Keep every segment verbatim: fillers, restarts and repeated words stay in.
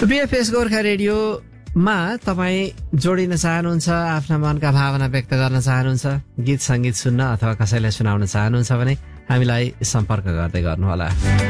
BFS Gorkha रेडियोमा तपाईँ जोडिन चाहनुहुन्छ, आफ्ना मनका भावना व्यक्त गर्न चाहनुहुन्छ, गीत सङ्गीत सुन्न अथवा कसैलाई सुनाउन चाहनुहुन्छ भने हामीलाई सम्पर्क गर्दै गर्नुहोला।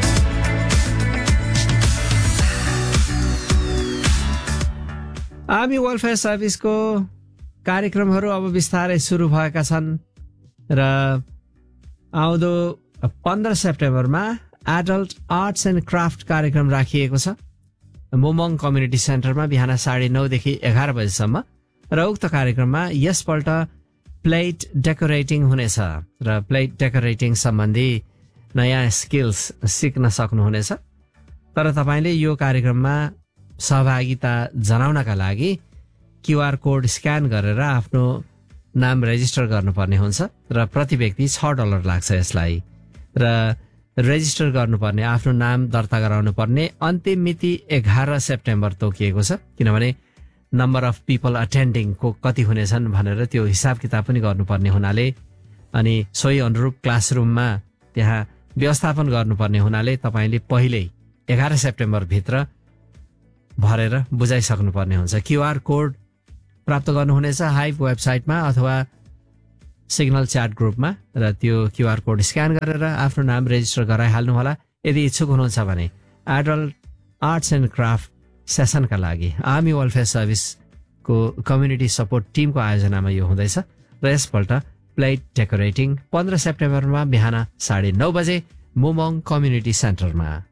आर्मी वेलफेयर सर्भिसको कार्यक्रमहरू अब बिस्तारै सुरु भएका छन् र आउँदो पन्ध्र सेप्टेम्बरमा एडल्ट आर्ट्स एन्ड क्राफ्ट कार्यक्रम राखिएको छ मोमङ कम्युनिटी सेन्टरमा बिहान साढे नौदेखि एघार बजेसम्म र उक्त कार्यक्रममा यसपल्ट प्लेट डेकोरेटिङ हुनेछ र प्लेट डेकोरेटिङ सम्बन्धी नयाँ स्किल्स सिक्न सक्नुहुनेछ। तर तपाईँले यो कार्यक्रममा सहभागिता जनाउनका लागि क्युआर कोड स्क्यान गरेर आफ्नो नाम रेजिस्टर गर्नुपर्ने हुन्छ र प्रति व्यक्ति छ डलर लाग्छ यसलाई। र रेजिस्टर गर्नुपर्ने आफ्नो नाम दर्ता गराउनु पर्ने अन्तिम मिति एघार सेप्टेम्बर तोकिएको छ, किनभने नम्बर अफ पिपल अटेन्डिङ को कति हुनेछन् भनेर त्यो हिसाब किताब पनि गर्नुपर्ने हुनाले अनि सोही अनुरूप क्लासरुममा त्यहाँ व्यवस्थापन गर्नुपर्ने हुनाले तपाईँले पहिल्यै एघार सेप्टेम्बर भित्र भरेर बुझाइसक्नुपर्ने हुन्छ। क्युआर कोड प्राप्त गर्नुहुनेछ हाइभ वेबसाइटमा अथवा सिग्नल च्याट ग्रुपमा र त्यो क्युआर कोड स्क्यान गरेर आफ्नो नाम रेजिस्टर गराइहाल्नुहोला। यदि इच्छुक हुनुहुन्छ भने एडल्ट आर्ट्स एन्ड क्राफ्ट सेसनका लागि आर्मी वेलफेयर सर्भिसको कम्युनिटी सपोर्ट टिमको आयोजनामा यो हुँदैछ र यसपल्ट प्लेट डेकोरेटिङ पन्ध्र सेप्टेम्बरमा बिहान साढे नौ बजे मोमङ कम्युनिटी सेन्टरमा।